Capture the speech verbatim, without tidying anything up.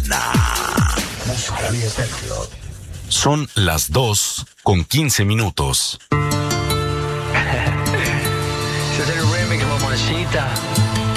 mañana. Musical Estéreo. Son las dos con quince minutos. Ese es el remix, mamacita.